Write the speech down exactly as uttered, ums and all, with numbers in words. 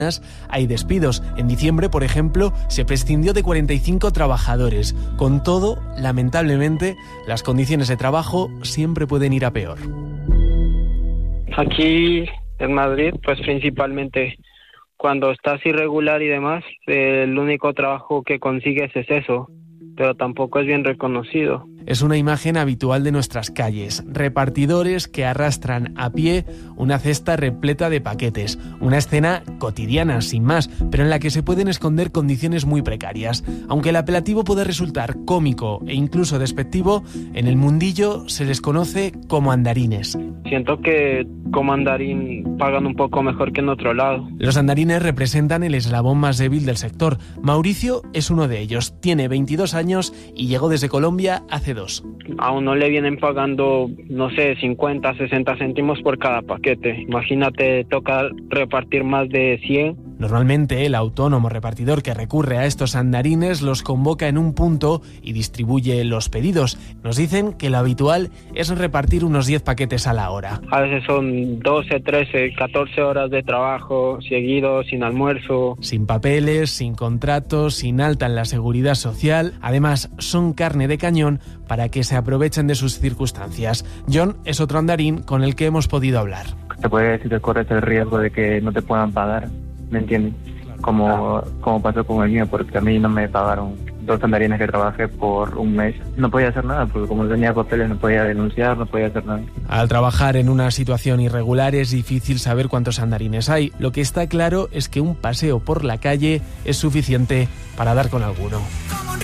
hay despidos. En diciembre, por ejemplo, se prescindió de cuarenta y cinco trabajadores. Con todo, lamentablemente, las condiciones de trabajo siempre pueden ir a peor. Aquí en Madrid, pues principalmente cuando estás irregular y demás, el único trabajo que consigues es eso, pero tampoco es bien reconocido. Es una imagen habitual de nuestras calles, repartidores que arrastran a pie una cesta repleta de paquetes, una escena cotidiana sin más, pero en la que se pueden esconder condiciones muy precarias. Aunque el apelativo puede resultar cómico e incluso despectivo, en el mundillo se les conoce como andarines. Siento que como andarín pagan un poco mejor que en otro lado. Los andarines representan el eslabón más débil del sector. Mauricio es uno de ellos, tiene veintidós años y llegó desde Colombia hace dos. A uno le vienen pagando, no sé, cincuenta, sesenta céntimos por cada paquete. Imagínate, toca repartir más de cien. Normalmente el autónomo repartidor que recurre a estos andarines los convoca en un punto y distribuye los pedidos. Nos dicen que lo habitual es repartir unos diez paquetes a la hora. A veces son doce, trece, catorce horas de trabajo seguidos, sin almuerzo. Sin papeles, sin contratos, sin alta en la seguridad social. Además, son carne de cañón para que se aprovechen de sus circunstancias. John es otro andarín con el que hemos podido hablar. Se puede decir que corres el riesgo de que no te puedan pagar, ¿me entiendes? Como, como pasó con el mío, porque a mí no me pagaron dos andarines que trabajé por un mes. No podía hacer nada, porque como no tenía papeles no podía denunciar, no podía hacer nada. Al trabajar en una situación irregular es difícil saber cuántos andarines hay. Lo que está claro es que un paseo por la calle es suficiente para dar con alguno.